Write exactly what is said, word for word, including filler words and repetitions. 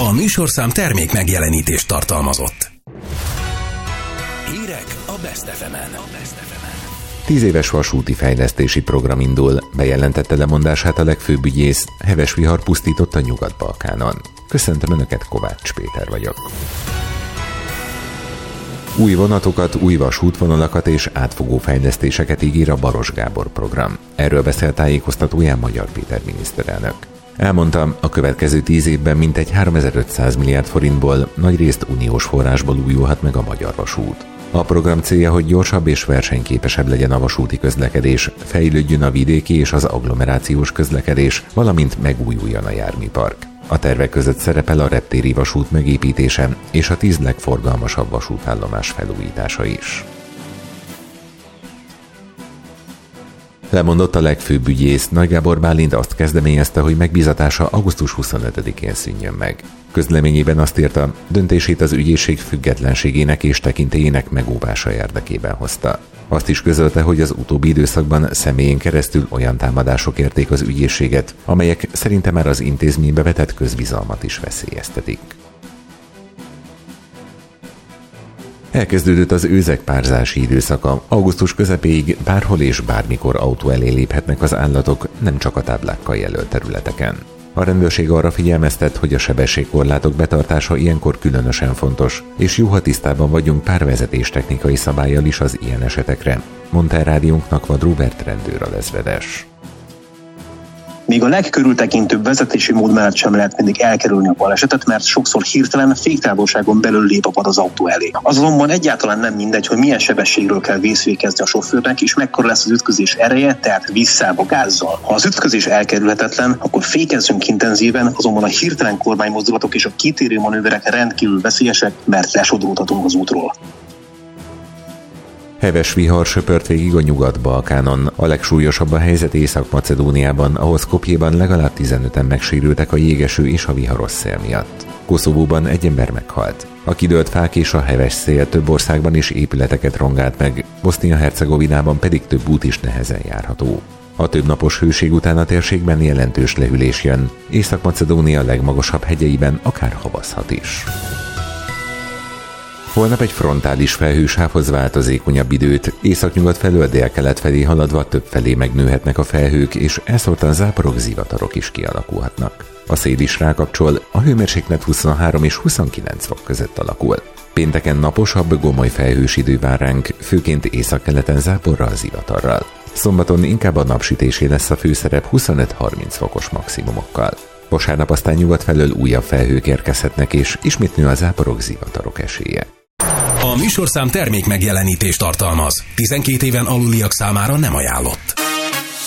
A műsorszám termék megjelenítést tartalmazott. Hírek a Best ef emen. Tíz éves vasúti fejlesztési program indul, bejelentette lemondását a legfőbb ügyész, heves vihar pusztított a Nyugat-Balkánon. Köszöntöm Önöket, Kovács Péter vagyok. Új vonatokat, új vasútvonalakat és átfogó fejlesztéseket ígér a Baross Gábor program. Erről beszélt tájékoztatóján Magyar Péter miniszterelnök. Elmondtam, a következő tíz évben mintegy háromezer-ötszáz milliárd forintból, nagyrészt uniós forrásból újulhat meg a magyar vasút. A program célja, hogy gyorsabb és versenyképesebb legyen a vasúti közlekedés, fejlődjön a vidéki és az agglomerációs közlekedés, valamint megújuljon a járműpark. A tervek között szerepel a reptéri vasút megépítése és a tíz legforgalmasabb vasútállomás felújítása is. Lemondott a legfőbb ügyész, Nagy Gábor Bálint azt kezdeményezte, hogy megbízatása augusztus huszonötödikén szűnjön meg. Közleményében azt írta, döntését az ügyészség függetlenségének és tekintélyének megóvása érdekében hozta. Azt is közölte, hogy az utóbbi időszakban személyén keresztül olyan támadások érték az ügyészséget, amelyek szerinte már az intézménybe vetett közbizalmat is veszélyeztetik. Elkezdődött az őzekpárzási időszaka. Augusztus közepéig bárhol és bármikor autó elé léphetnek az állatok, nem csak a táblákkal jelölt területeken. A rendőrség arra figyelmeztet, hogy a sebességkorlátok betartása ilyenkor különösen fontos, és jó, ha tisztában vagyunk pár vezetéstechnikai szabállyal is az ilyen esetekre, mondta a rádiónknak Vad Róbert rendőralezredes. Még a legkörültekintőbb vezetési mód mellett sem lehet mindig elkerülni a balesetet, mert sokszor hirtelen féktávolságon belül lép a vad az autó elé. Az azonban egyáltalán nem mindegy, hogy milyen sebességről kell vészfékezni a sofőrnek, és mekkora lesz az ütközés ereje, tehát visszába gázzal. Ha az ütközés elkerülhetetlen, akkor fékezzünk intenzíven, azonban a hirtelen kormánymozdulatok és a kitérő manőverek rendkívül veszélyesek, mert lesodródhatunk az útról. Heves vihar söpört végig a Nyugat-Balkánon. A legsúlyosabb a helyzet Észak-Macedóniában, ahol Skopjéban legalább tizenöten megsérültek a jégeső és a viharos szél miatt. Koszovóban egy ember meghalt. A kidőlt fák és a heves szél több országban is épületeket rongált meg, Bosznia-Hercegovinában pedig több út is nehezen járható. A több napos hőség után a térségben jelentős lehűlés jön. Észak-Macedónia legmagasabb hegyeiben akár havazhat is. Holnap egy frontális felhősávhoz változékonyabb időt, északnyugat felől délkelet felé haladva több felé megnőhetnek a felhők, és elszórtan záporok, zivatarok is kialakulhatnak. A szél is rákapcsol, a hőmérséklet huszonhárom és huszonkilenc fok között alakul. Pénteken naposabb, gomoly felhős idő vár ránk, főként északkeleten záporral, zivatarral. Szombaton inkább a napsütésé lesz a főszerep huszonöt-harminc fokos maximumokkal. Vasárnap aztán nyugat felől újabb felhők érkezhetnek, és ismét nő a záporok, zivatarok esélye. A műsorszám termék megjelenítést tartalmaz. tizenkét éven aluliak számára nem ajánlott.